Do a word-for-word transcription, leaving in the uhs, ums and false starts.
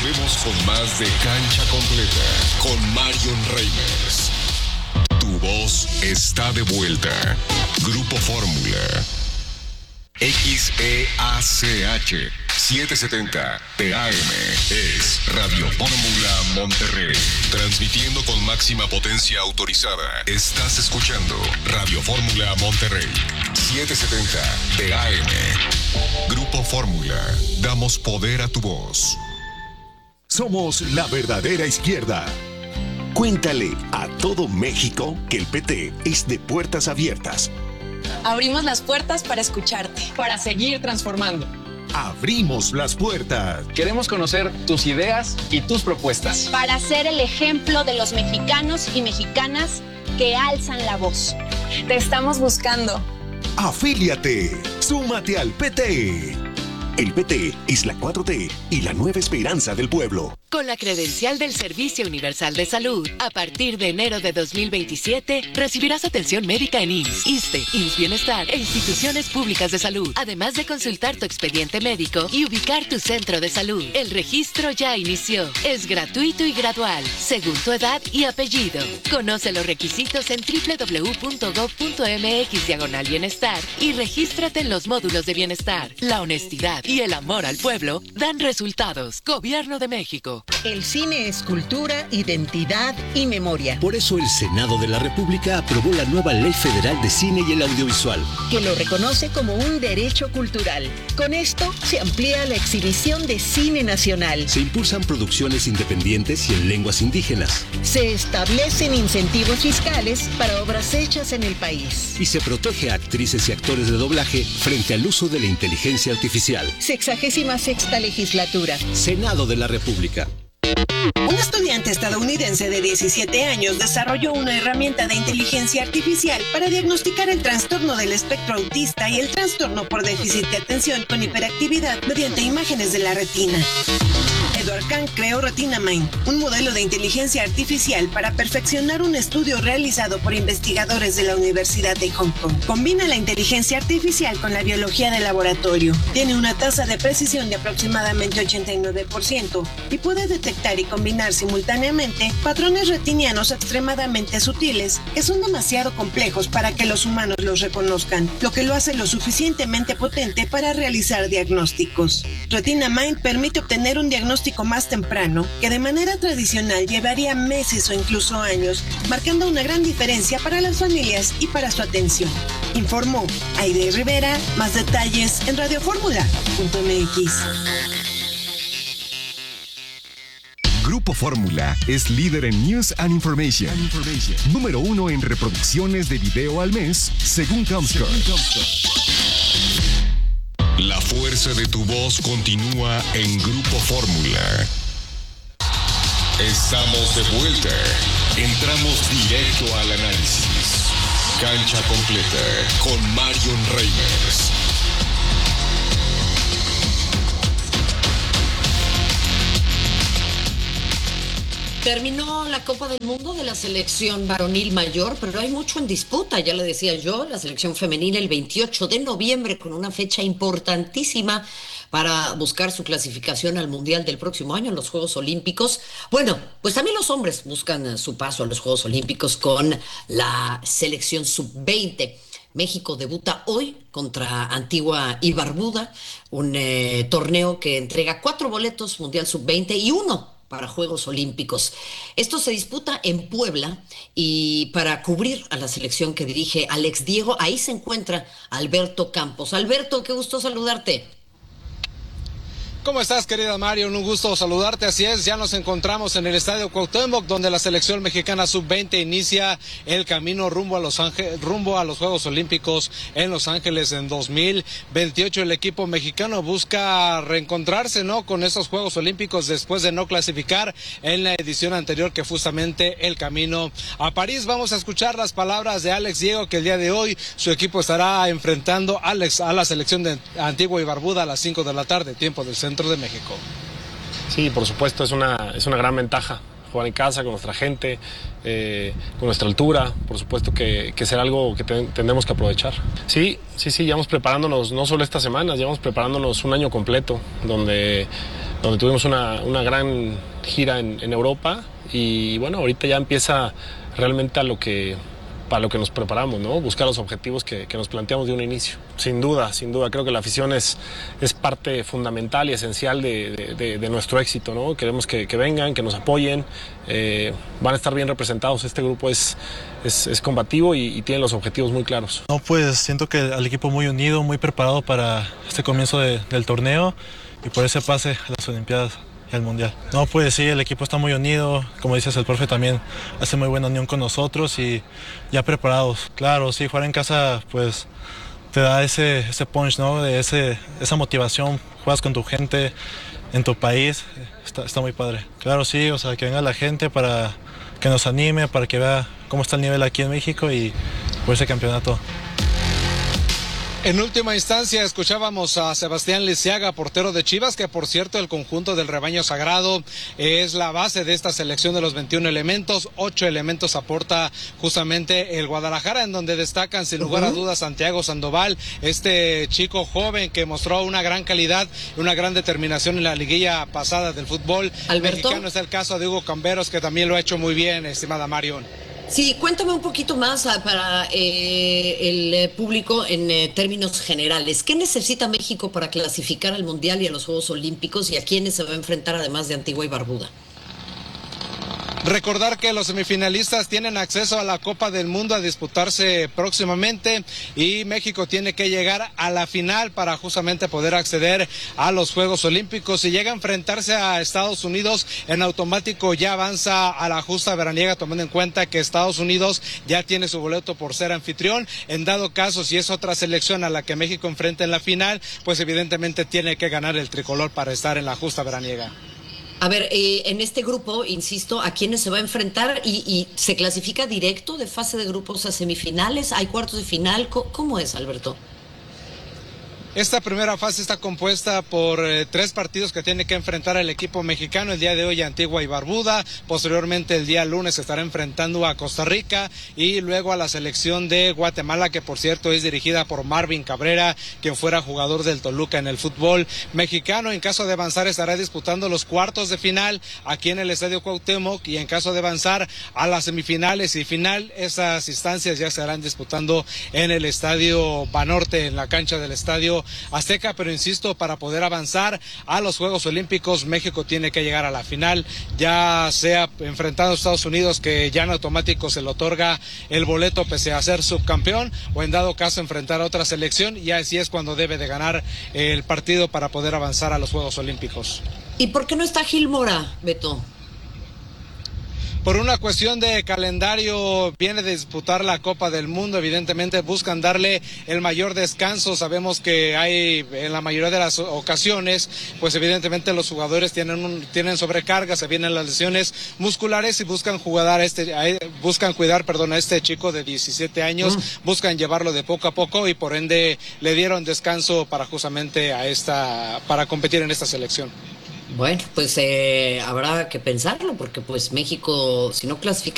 Volvemos con más de Cancha Completa con Marion Reimers. Tu voz está de vuelta. Grupo Fórmula. X E A C H setecientos setenta P A M es Radio Fórmula Monterrey. Transmitiendo con máxima potencia autorizada. Estás escuchando Radio Fórmula Monterrey. setecientos setenta P A M. Grupo Fórmula. Damos poder a tu voz. Somos la verdadera izquierda. Cuéntale a todo México que el P T es de puertas abiertas. Abrimos las puertas para escucharte. Para seguir transformando. Abrimos las puertas. Queremos conocer tus ideas y tus propuestas. Para ser el ejemplo de los mexicanos y mexicanas que alzan la voz. Te estamos buscando. Afíliate. Súmate al P T. El P T es la cuatro T y la nueva esperanza del pueblo. Con la credencial del Servicio Universal de Salud, a partir de enero de dos mil veintisiete, recibirás atención médica en I M S S, ISSSTE, I M S S Bienestar e instituciones públicas de salud, además de consultar tu expediente médico y ubicar tu centro de salud. El registro ya inició. Es gratuito y gradual, según tu edad y apellido. Conoce los requisitos en doble u doble u doble u punto gob punto eme equis diagonal bienestar y regístrate en los módulos de bienestar. La honestidad y el amor al pueblo dan resultados. Gobierno de México. El cine es cultura, identidad y memoria. Por eso el Senado de la República aprobó la nueva Ley Federal de Cine y el Audiovisual, que lo reconoce como un derecho cultural. Con esto se amplía la exhibición de cine nacional. Se impulsan producciones independientes y en lenguas indígenas. Se establecen incentivos fiscales para obras hechas en el país. Y se protege a actrices y actores de doblaje frente al uso de la inteligencia artificial. Sexagésima sexta legislatura. Senado de la República. Un estudiante estadounidense de diecisiete años desarrolló una herramienta de inteligencia artificial para diagnosticar el trastorno del espectro autista y el trastorno por déficit de atención con hiperactividad mediante imágenes de la retina. Edward Kahn creó RetinaMind, un modelo de inteligencia artificial para perfeccionar un estudio realizado por investigadores de la Universidad de Hong Kong. Combina la inteligencia artificial con la biología de laboratorio. Tiene una tasa de precisión de aproximadamente ochenta y nueve por ciento y puede detectar y combinar simultáneamente patrones retinianos extremadamente sutiles que son demasiado complejos para que los humanos los reconozcan, lo que lo hace lo suficientemente potente para realizar diagnósticos. RetinaMind permite obtener un diagnóstico más temprano que de manera tradicional llevaría meses o incluso años, marcando una gran diferencia para las familias y para su atención. Informó Aide Rivera. Más detalles en radio fórmula punto eme equis. Grupo Fórmula es líder en News and Information. Número uno en reproducciones de video al mes, según Comscore. La fuerza de tu voz continúa en Grupo Fórmula. Estamos de vuelta. Entramos directo al análisis. Cancha completa con Marion Reimers. Terminó la Copa del Mundo de la selección varonil mayor, pero hay mucho en disputa, ya le decía yo, la selección femenina el veintiocho de noviembre con una fecha importantísima para buscar su clasificación al Mundial del próximo año en los Juegos Olímpicos. Bueno, pues también los hombres buscan su paso a los Juegos Olímpicos con la selección sub veinte. México debuta hoy contra Antigua y Barbuda, un eh, torneo que entrega cuatro boletos Mundial sub veinte y uno para Juegos Olímpicos. Esto se disputa en Puebla y para cubrir a la selección que dirige Alex Diego, ahí se encuentra Alberto Campos. Alberto, qué gusto saludarte. ¿Cómo estás, querida Mario? Un gusto saludarte. Así es, ya nos encontramos en el Estadio Cuauhtémoc, donde la selección mexicana sub veinte inicia el camino rumbo a Los Ángeles, rumbo a los Juegos Olímpicos en Los Ángeles en dos mil veintiocho. El equipo mexicano busca reencontrarse, ¿no?, con estos Juegos Olímpicos después de no clasificar en la edición anterior, que fue justamente el camino a París. Vamos a escuchar las palabras de Alex Diego, que el día de hoy su equipo estará enfrentando a, Alex, a la selección de Antigua y Barbuda a las cinco de la tarde, tiempo del centro de México. Sí, por supuesto, es una, es una gran ventaja jugar en casa con nuestra gente, eh, con nuestra altura. Por supuesto que, que será algo que te, tendremos que aprovechar. Sí, sí, sí, llevamos preparándonos no solo estas semanas, llevamos preparándonos un año completo, donde donde tuvimos una, una gran gira en, en Europa y bueno, ahorita ya empieza realmente a lo que, para lo que nos preparamos, ¿no? Buscar los objetivos que, que nos planteamos de un inicio. Sin duda, sin duda, creo que la afición es, es parte fundamental y esencial de, de, de, de nuestro éxito, ¿no? Queremos que, que vengan, que nos apoyen, eh, van a estar bien representados. Este grupo es, es, es combativo y, y tiene los objetivos muy claros. No, pues siento que el equipo muy unido, muy preparado para este comienzo de, del torneo y por ese pase a las Olimpiadas y al Mundial. No, pues sí, el equipo está muy unido, como dices, el profe también hace muy buena unión con nosotros y ya preparados. Claro, sí, jugar en casa pues te da ese, ese punch, ¿no? De ese, esa motivación, juegas con tu gente en tu país, está, está muy padre. Claro, sí, o sea, que venga la gente para que nos anime, para que vea cómo está el nivel aquí en México y por ese campeonato. En última instancia escuchábamos a Sebastián Lisiaga, portero de Chivas, que por cierto el conjunto del rebaño sagrado es la base de esta selección de los veintiún elementos. Ocho elementos aporta justamente el Guadalajara, en donde destacan sin lugar a dudas Santiago Sandoval, este chico joven que mostró una gran calidad, una gran determinación en la liguilla pasada del fútbol Alberto. mexicano. Es el caso de Hugo Camberos, que también lo ha hecho muy bien, estimada Marion. Sí, cuéntame un poquito más uh, para eh, el eh, público en eh, términos generales. ¿Qué necesita México para clasificar al Mundial y a los Juegos Olímpicos y a quiénes se va a enfrentar además de Antigua y Barbuda? Recordar que los semifinalistas tienen acceso a la Copa del Mundo a disputarse próximamente y México tiene que llegar a la final para justamente poder acceder a los Juegos Olímpicos. Si llega a enfrentarse a Estados Unidos, en automático ya avanza a la justa veraniega, tomando en cuenta que Estados Unidos ya tiene su boleto por ser anfitrión. En dado caso, si es otra selección a la que México enfrenta en la final, pues evidentemente tiene que ganar el tricolor para estar en la justa veraniega. A ver, eh, en este grupo, insisto, ¿a quiénes se va a enfrentar? ¿Y, y se clasifica directo de fase de grupos a semifinales? ¿Hay cuartos de final? ¿Cómo, cómo es, Alberto? Esta primera fase está compuesta por eh, tres partidos que tiene que enfrentar el equipo mexicano. El día de hoy Antigua y Barbuda, posteriormente el día lunes se estará enfrentando a Costa Rica y luego a la selección de Guatemala, que por cierto es dirigida por Marvin Cabrera, quien fuera jugador del Toluca en el fútbol mexicano. En caso de avanzar estará disputando los cuartos de final aquí en el Estadio Cuauhtémoc y en caso de avanzar a las semifinales y final, esas instancias ya se estarán disputando en el Estadio Banorte, en la cancha del Estadio Azteca, pero insisto, para poder avanzar a los Juegos Olímpicos, México tiene que llegar a la final, ya sea enfrentando a Estados Unidos, que ya en automático se le otorga el boleto pese a ser subcampeón, o en dado caso enfrentar a otra selección, y así es cuando debe de ganar el partido para poder avanzar a los Juegos Olímpicos. ¿Y por qué no está Gil Mora, Beto? Por una cuestión de calendario, viene de disputar la Copa del Mundo, evidentemente buscan darle el mayor descanso. Sabemos que hay, en la mayoría de las ocasiones, pues evidentemente los jugadores tienen un, tienen sobrecarga, se vienen las lesiones musculares y buscan jugar a este, a, buscan cuidar, perdón, a este chico de diecisiete años, mm. buscan llevarlo de poco a poco y por ende le dieron descanso para justamente a esta, para competir en esta selección. Bueno, pues eh, habrá que pensarlo porque pues México, si no clasifica